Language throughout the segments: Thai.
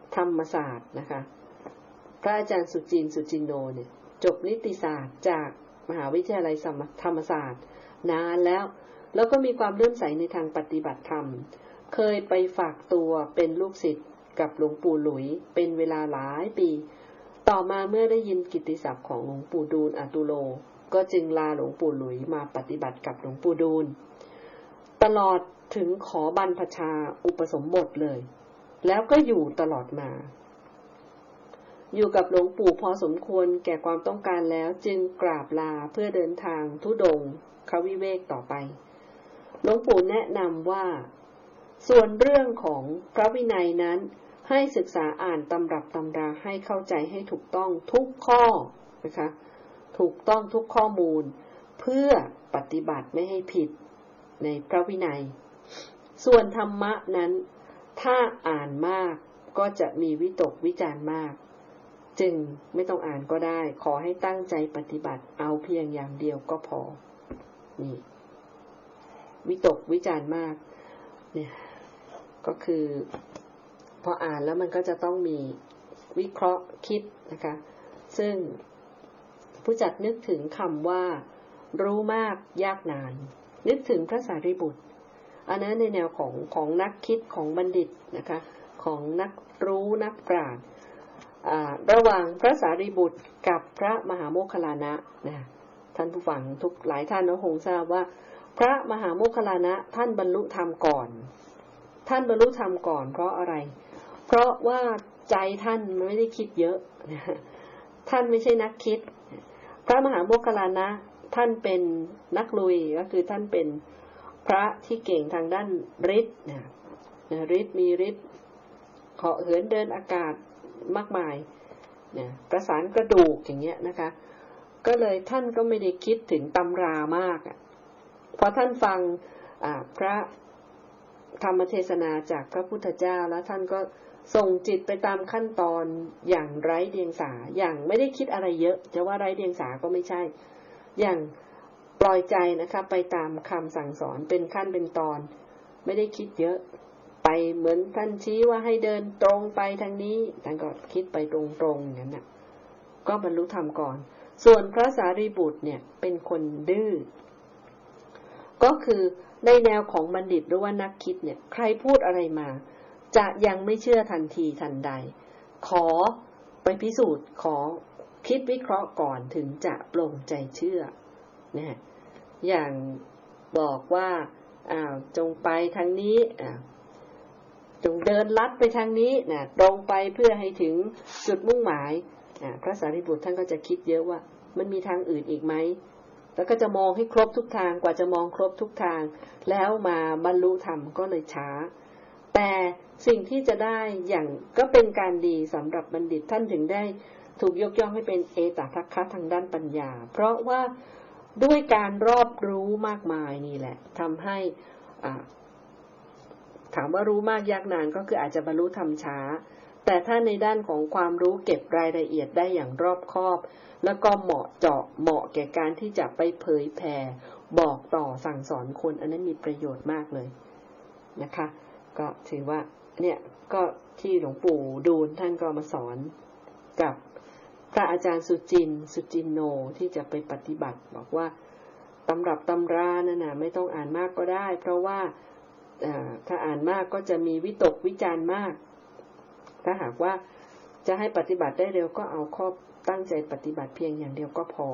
ธรรมศาสตร์นะคะพระอาจารย์สุจินโนเนี่ยจบนิติศาสตร์จากมหาวิทยาลัยธรรมศาสตร์นานแล้วก็มีความเลื่อมใสในทางปฏิบัติธรรมเคยไปฝากตัวเป็นลูกศิษย์กับหลวงปู่หลุยเป็นเวลาหลายปีต่อมาเมื่อได้ยินกิตติศัพท์ของหลวงปู่ดูลย์อตุโลก็จึงลาหลวงปู่หลุยมาปฏิบัติกับหลวงปู่ดูลย์ตลอดถึงขอบรรพชาอุปสมบทเลยแล้วก็อยู่ตลอดมาอยู่กับหลวงปู่พอสมควรแก่ความต้องการแล้วจึงกราบลาเพื่อเดินทางธุดงค์วิเวกต่อไปหลวงปู่แนะนำว่าส่วนเรื่องของพระวินัยนั้นให้ศึกษาอ่านตำรับตำราให้เข้าใจให้ถูกต้องทุกข้อนะคะถูกต้องทุกข้อมูลเพื่อปฏิบัติไม่ให้ผิดในพระวินัยส่วนธรรมะนั้นถ้าอ่านมากก็จะมีวิตกวิจารณ์มากจึงไม่ต้องอ่านก็ได้ขอให้ตั้งใจปฏิบัติเอาเพียงอย่างเดียวก็พอนี่วิตกวิจารณ์มากเนี่ยก็คือพออ่านแล้วมันก็จะต้องมีวิเคราะห์คิดนะคะซึ่งผู้จัดนึกถึงคำว่ารู้มากยากนานนึกถึงพระสารีบุตรอันนั้นในแนวของนักคิดของบัณฑิตนะคะของนักรู้นักปราชญ์ระหว่างพระสารีบุตรกับพระมหาโมคคัลลานะนะท่านผู้ฟังทุกหลายท่านคงทราบว่าพระมหาโมคคัลลานะท่านบรรลุธรรมก่อนท่านบรรลุธรรมก่อนเพราะอะไรเพราะว่าใจท่านไม่ได้คิดเยอะท่านไม่ใช่นักคิดพระมหาโมคคัลลานะท่านเป็นนักลุยก็คือท่านเป็นพระที่เก่งทางด้านฤทธิ์ฤทธิ์มีฤทธิ์เหาะเหินเดินอากาศมากมายประสานกระดูกอย่างเงี้ยนะคะก็เลยท่านก็ไม่ได้คิดถึงตำรามากพอท่านฟังพระธรรมเทศนาจากพระพุทธเจ้าแล้วท่านก็ส่งจิตไปตามขั้นตอนอย่างไร้เดียงสาอย่างไม่ได้คิดอะไรเยอะจะว่าไร้เดียงสาก็ไม่ใช่อย่างปล่อยใจนะคะไปตามคำสั่งสอนเป็นขั้นเป็นตอนไม่ได้คิดเยอะไปเหมือนท่านชี้ว่าให้เดินตรงไปทางนี้ท่านก็คิดไปตรงๆอย่างนั้นน่ะก็บรรลุธรรมก่อนส่วนพระสารีบุตรเนี่ยเป็นคนดื้อก็คือในแนวของบัณฑิตหรือว่านักคิดเนี่ยใครพูดอะไรมาจะยังไม่เชื่อทันทีทันใดขอไปพิสูจน์ขอคิดวิเคราะห์ก่อนถึงจะปลงใจเชื่อนะอย่างบอกว่าจงไปทางนี้จงเดินลัดไปทางนี้นะตรงไปเพื่อให้ถึงจุดมุ่งหมายพระสารีบุตรท่านก็จะคิดเยอะว่ามันมีทางอื่นอีกไหมแล้วก็จะมองให้ครบทุกทางกว่าจะมองครบทุกทางแล้วมาบรรลุธรรมก็เลยช้าแต่สิ่งที่จะได้อย่างก็เป็นการดีสำหรับบัณฑิตท่านถึงได้ถูกยกย่องให้เป็นเอตทัคคะทางด้านปัญญาเพราะว่าด้วยการรอบรู้มากมายนี่แหละทำให้ถามว่ารู้มากยากนานก็คืออาจจะบรรลุธรรมช้าแต่ถ้าในด้านของความรู้เก็บรายละเอียดได้อย่างรอบคอบแล้วก็เหมาะเจาะเหมาะแก่การที่จะไปเผยแผ่บอกต่อสั่งสอนคนอันนั้นมีประโยชน์มากเลยนะคะก็ถือว่าเนี่ยก็ที่หลวงปู่ดูลย์ท่านก็มาสอนกับพระอาจารย์สุจินโนที่จะไปปฏิบัติบอกว่าตำรับตำรานั่นน่ะไม่ต้องอ่านมากก็ได้เพราะว่าถ้าอ่านมากก็จะมีวิตกวิจารณ์มากถ้าหากว่าจะให้ปฏิบัติได้เร็วก็เอาข้อตั้งใจปฏิบัติเพียงอย่างเดียวก็พอ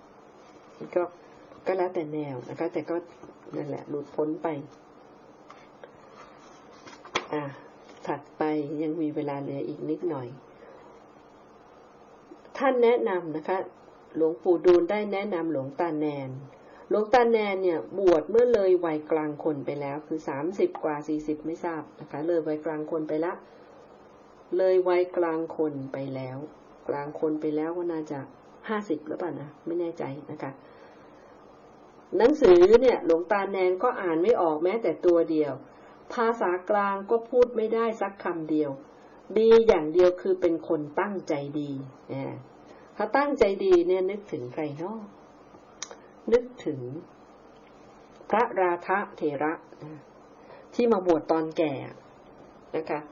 ก็แล้วแต่แนวนะคะแต่ก็นั่นแหละหลุดพ้นไปถัดไปยังมีเวลาเหลืออีกนิดหน่อยท่านแนะนำนะคะหลวงปู่ดูลย์ได้แนะนำหลวงตาแนนเนี่ยบวชเมื่อเลยวัยกลางคนไปแล้วคือ30กว่า40ไม่ทราบนะคะเลยวัยกลางคนไปละเลยวัยกลางคนไปแล้วกลางคนไปแล้วก็น่าจะ50หรือเปล่านะไม่แน่ใจนะคะหนังสือเนี่ยหลวงตาแนนก็อ่านไม่ออกแม้แต่ตัวเดียวภาษากลางก็พูดไม่ได้สักคำเดียวดีอย่างเดียวคือเป็นคนตั้งใจดีถ้าตั้งใจดีเนี่ยนึกถึงใครเนาะนึกถึงพระราธะเถระที่มาบวชตอนแก่นะคะ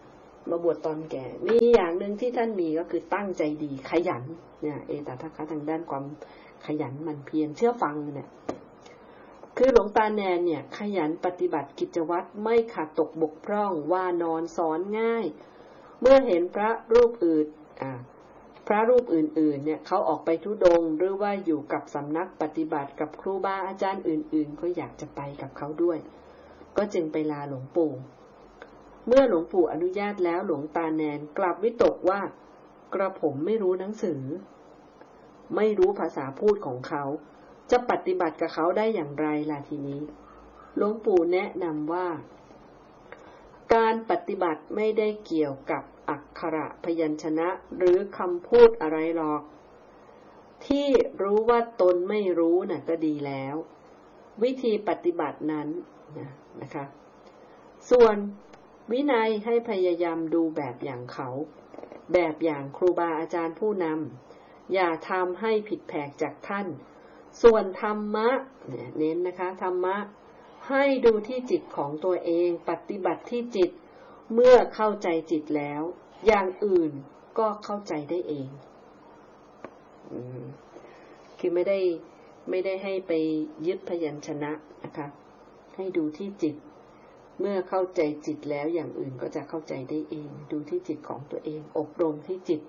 มาบวชตอนแก่มีอย่างหนึ่งที่ท่านมีก็คือตั้งใจดีขยันเนี่ยเอตทัคคะทางด้านความขยันหมั่นเพียรเชื่อฟังเนี่ยคือหลวงตาแนนเนี่ยขยันปฏิบัติกิจวัตรไม่ขาดตกบกพร่องว่านอนสอนง่ายเมื่อเห็นพระรูปอื่นพระรูปอื่นๆเนี่ยเขาออกไปธุดงค์หรือว่าอยู่กับสำนักปฏิบัติกับครูบาอาจารย์อื่นๆก็อยากจะไปกับเขาด้วยก็จึงไปลาหลวงปู่เมื่อหลวงปู่อนุญาตแล้วหลวงตาแนนกลับวิตกว่ากระผมไม่รู้หนังสือไม่รู้ภาษาพูดของเขาจะปฏิบัติกับเขาได้อย่างไรล่ะทีนี้หลวงปู่แนะนำว่าการปฏิบัติไม่ได้เกี่ยวกับอักขระพยัญชนะหรือคำพูดอะไรหรอกที่รู้ว่าตนไม่รู้น่ะก็ดีแล้ววิธีปฏิบัตินั้นนะคะส่วนวินัยให้พยายามดูแบบอย่างเขาแบบอย่างครูบาอาจารย์ผู้นำอย่าทำให้ผิดแผกจากท่านส่วนธรรมะเน้นนะคะธรรมะให้ดูที่จิตของตัวเองปฏิบัติที่จิตเมื่อเข้าใจจิตแล้วอย่างอื่นก็เข้าใจได้เองคือไม่ได้ให้ไปยึดพยัญชนะนะคะให้ดูที่จิตเมื่อเข้าใจจิตแล้วอย่างอื่นก็จะเข้าใจได้เองดูที่จิตของตัวเองอบรมที่จิต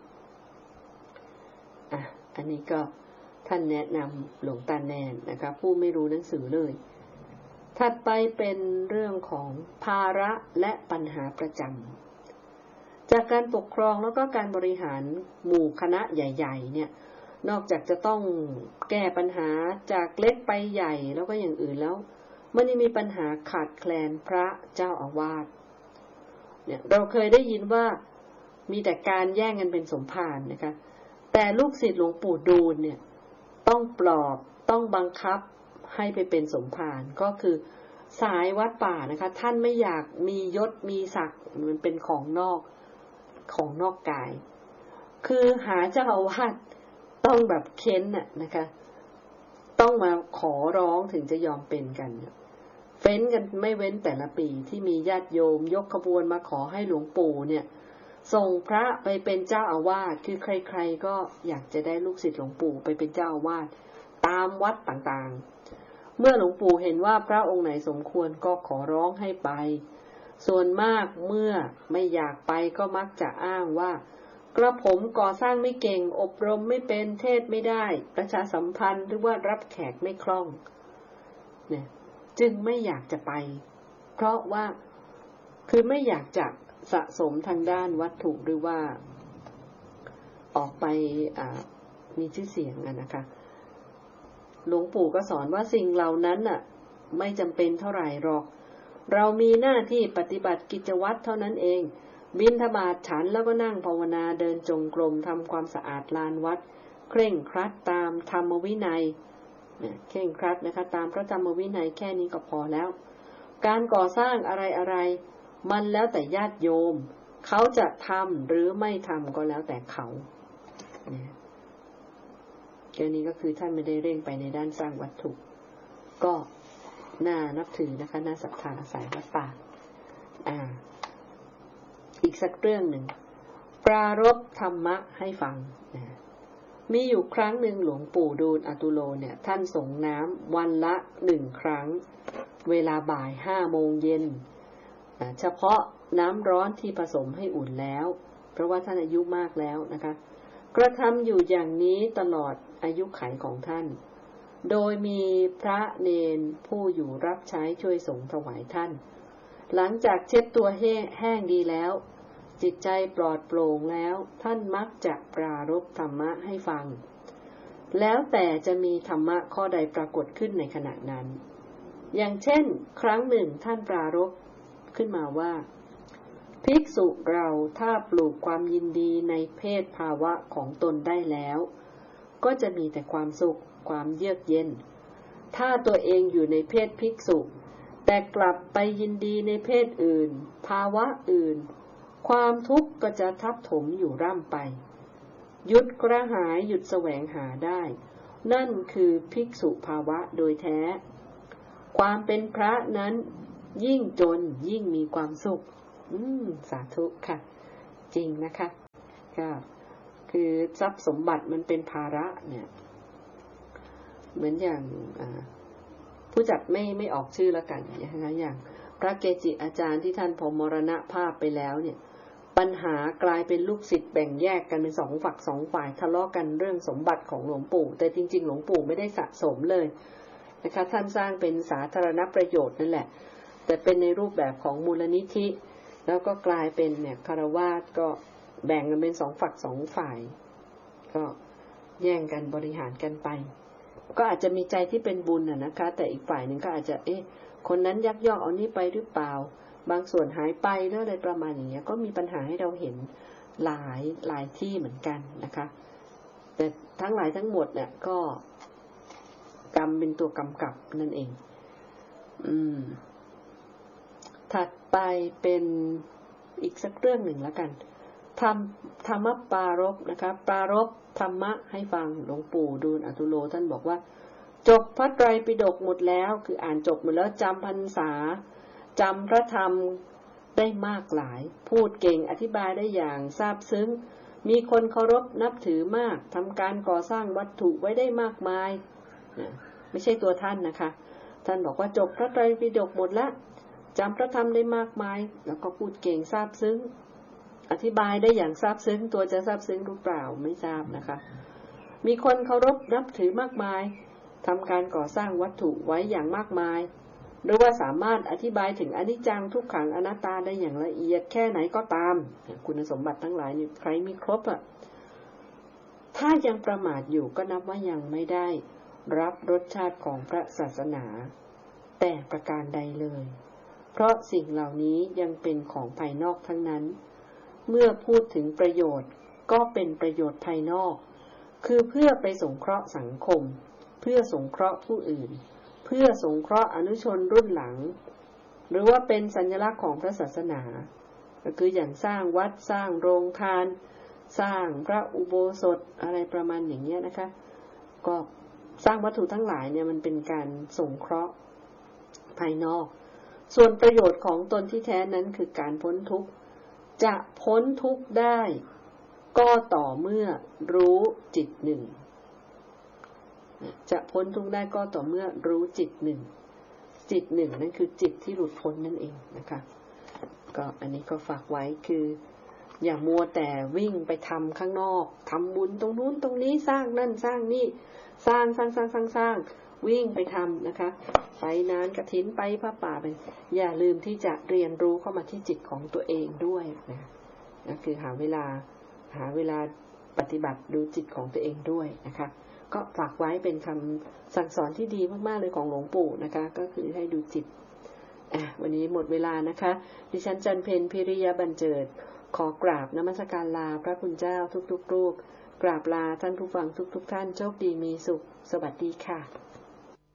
อันนี้ก็ท่านแนะนำหลวงตาแนนนะคะผู้ไม่รู้หนังสือเลยถัดไปเป็นเรื่องของภาระและปัญหาประจำจากการปกครองแล้วก็การบริหารหมู่คณะใหญ่ๆเนี่ยนอกจากจะต้องแก้ปัญหาจากเล็กไปใหญ่แล้วก็อย่างอื่นแล้วมันยังมีปัญหาขาดแคลนพระเจ้าอาวาสเนี่ยเราเคยได้ยินว่ามีแต่การแย่งกันเป็นสมภารนะคะแต่ลูกศิษย์หลวงปู่ดูลเนี่ยต้องปลอบต้องบังคับให้ไปเป็นสมภารก็คือสายวัดป่านะคะท่านไม่อยากมียศมีศักดิ์มันเป็นของนอกกายคือหาเจ้าอาวาสต้องแบบเค้นนะคะต้องมาขอร้องถึงจะยอมเป็นกันเฟ้นกันไม่เว้นแต่ละปีที่มีญาติโยมยกขบวนมาขอให้หลวงปู่เนี่ยส่งพระไปเป็นเจ้าอาวาสคือใครๆก็อยากจะได้ลูกศิษย์หลวงปู่ไปเป็นเจ้าอาวาสตามวัดต่างๆเมื่อหลวงปู่เห็นว่าพระองค์ไหนสมควรก็ขอร้องให้ไปส่วนมากเมื่อไม่อยากไปก็มักจะอ้างว่ากระผมก่อสร้างไม่เก่งอบรมไม่เป็นเทศไม่ได้ประชาสัมพันธ์หรือว่ารับแขกไม่คล่องเนี่ยจึงไม่อยากจะไปเพราะว่าคือไม่อยากจะสะสมทางด้านวัตถุหรือว่าออกไปมีชื่อเสียงนะคะหลวงปู่ก็สอนว่าสิ่งเหล่านั้นไม่จำเป็นเท่าไหร่หรอกเรามีหน้าที่ปฏิบัติกิจวัตรเท่านั้นเองบิณฑบาตฉันแล้วก็นั่งภาวนาเดินจงกรมทำความสะอาดลานวัดเคร่งครัดตามธรรมวินัยเคร่งครัดนะคะตามพระธรรมวินัยแค่นี้ก็พอแล้วการก่อสร้างอะไรมันแล้วแต่ญาติโยมเขาจะทำหรือไม่ทำก็แล้วแต่เขาแค่นี้ก็คือท่านไม่ได้เร่งไปในด้านสร้างวัตถุก็น่านับถือนะคะน่าศรัทธาสายวัดป่าอีกสักเรื่องหนึ่งปรารภธรรมะให้ฟังมีอยู่ครั้งหนึ่งหลวงปู่ดูลย์อตุโลเนี่ยท่านส่งน้ำวันละ1 ครั้งเวลาบ่าย5 โมงเย็นเฉพาะน้ำร้อนที่ผสมให้อุ่นแล้วเพราะว่าท่านอายุมากแล้วนะคะกระทำอยู่อย่างนี้ตลอดอายุขัยของท่านโดยมีพระเณรผู้อยู่รับใช้ช่วยส่งถวายท่านหลังจากเช็ดตัวแห้งดีแล้วจิตใจปลอดโปร่งแล้วท่านมักจะปรารภธรรมะให้ฟังแล้วแต่จะมีธรรมะข้อใดปรากฏขึ้นในขณะนั้นอย่างเช่นครั้งหนึ่งท่านปรารภขึ้นมาว่าภิกษุเราถ้าปลูกความยินดีในเพศภาวะของตนได้แล้วก็จะมีแต่ความสุขความเยือกเย็นถ้าตัวเองอยู่ในเพศภิกษุแต่กลับไปยินดีในเพศอื่นภาวะอื่นความทุกข์ก็จะทับถมอยู่ร่ำไปหยุดกระหายหยุดแสวงหาได้นั่นคือภิกษุภาวะโดยแท้ความเป็นพระนั้นยิ่งจนยิ่งมีความสุขสาธุค่ะจริงนะคะก็คือทรัพย์สมบัติมันเป็นภาระเนี่ยเหมือนอย่างผู้จัดไม่ออกชื่อแล้วกันนะคะอย่างพระเกจิอาจารย์ที่ท่านพอมรณภาพไปแล้วเนี่ยปัญหากลายเป็นลูกศิษย์แบ่งแยกกันเป็น2 ฝัก 2 ฝ่ายทะเลาะกันเรื่องสมบัติของหลวงปู่แต่จริงๆหลวงปู่ไม่ได้สะสมเลยนะคะท่านสร้างเป็นสาธารณประโยชน์นั่นแหละแต่เป็นในรูปแบบของมูลนิธิแล้วก็กลายเป็นเนี่ยฆราวาสก็แบ่งกันเป็น2 ฝัก 2 ฝ่ายก็แย่งกันบริหารกันไปก็อาจจะมีใจที่เป็นบุญนะคะแต่อีกฝ่ายหนึ่งก็อาจจะคนนั้นยักยอกเอานี้ไปหรือเปล่าบางส่วนหายไปหรืออะไรประมาณอย่างเงี้ยก็มีปัญหาให้เราเห็นหลายที่เหมือนกันนะคะแต่ทั้งหลายทั้งหมดเนี่ยก็กรรมเป็นตัวกำกับนั่นเองถัดไปเป็นอีกสักเรื่องหนึ่งแล้วกันธรรมปารภนะคะปรารภธรรมะให้ฟังหลวงปู่ดูลย์อตุโลท่านบอกว่าจบพระไตรปิฎกหมดแล้วคืออ่านจบหมดแล้วจำพรรษาจำพระธรรมได้มากหลายพูดเก่งอธิบายได้อย่างซาบซึ้งมีคนเคารพนับถือมากทำการก่อสร้างวัตถุไว้ได้มากมายไม่ใช่ตัวท่านนะคะท่านบอกว่าจบพระไตรปิฎกหมดแล้วจำพระธรรมได้มากมายแล้วก็พูดเก่งซาบซึ้งอธิบายได้อย่างซาบซึ้งตัวจะซาบซึ้งหรือเปล่าไม่ทราบนะคะมีคนเคารพนับถือมากมายทำการก่อสร้างวัตถุไว้อย่างมากมายหรือว่าสามารถอธิบายถึงอนิจจังทุกขังอนัตตาได้อย่างละเอียดแค่ไหนก็ตามคุณสมบัติทั้งหลายนี่ใครมีครบถ้ายังประมาทอยู่ก็นับว่ายังไม่ได้รับรสชาติของพระศาสนาแต่ประการใดเลยเพราะสิ่งเหล่านี้ยังเป็นของภายนอกทั้งนั้นเมื่อพูดถึงประโยชน์ก็เป็นประโยชน์ภายนอกคือเพื่อไปสงเคราะห์สังคมเพื่อสงเคราะห์ผู้อื่นเพื่อสงเคราะห์อนุชนรุ่นหลังหรือว่าเป็นสัญลักษณ์ของพระศาสนาก็คืออย่างสร้างวัดสร้างโรงทานสร้างพระอุโบสถอะไรประมาณอย่างเงี้ยนะคะก็สร้างวัตถุทั้งหลายเนี่ยมันเป็นการสงเคราะห์ภายนอกส่วนประโยชน์ของตนที่แท้นั้นคือการพ้นทุกข์จะพ้นทุกข์ได้ก็ต่อเมื่อรู้จิตหนึ่งจะพ้นทุกข์ได้ก็ต่อเมื่อรู้จิตหนึ่งจิตหนึ่งนั่นคือจิตที่หลุดพ้นนั่นเองนะคะก็อันนี้ก็ฝากไว้คืออย่ามัวแต่วิ่งไปทำข้างนอกทำบุญตรงนู้นตรงนี้สร้างนั่นสร้างนี่สร้างวิ่งไปทำนะคะไปนานกฐินไปผ้าป่าไปอย่าลืมที่จะเรียนรู้เข้ามาที่จิตของตัวเองด้วยนะคือหาเวลาปฏิบัติดูจิตของตัวเองด้วยนะคะก็ฝากไว้เป็นคำสั่งสอนที่ดีมากๆเลยของหลวงปู่นะคะก็คือให้ดูจิตวันนี้หมดเวลานะคะดิฉันจันเพ็ญพิริยบรรเจิดขอกราบนมัสการลาพระคุณเจ้าทุกๆรูปกราบลาท่านผู้ฟังทุกท่านโชคดีมีสุขสวัสดีค่ะ